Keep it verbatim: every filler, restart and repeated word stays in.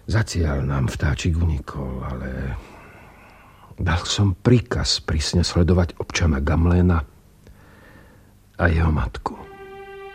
Zatiaľ nám vtáčik unikol, ale dal som príkaz prísne sledovať občana Gamléna a jeho matku.